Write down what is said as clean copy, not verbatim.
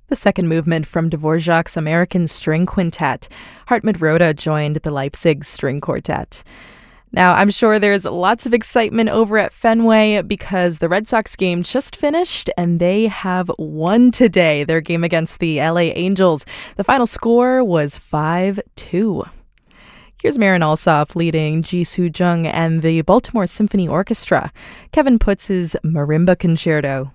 The second movement from Dvorak's American String Quintet. Hartmut Roda joined the Leipzig String Quartet. Now, I'm sure there's lots of excitement over at Fenway because the Red Sox game just finished and they have won today, their game against the LA Angels. The final score was 5-2. Here's Marin Alsop leading Ji Soo Jung and the Baltimore Symphony Orchestra. Kevin Putz's Marimba Concerto.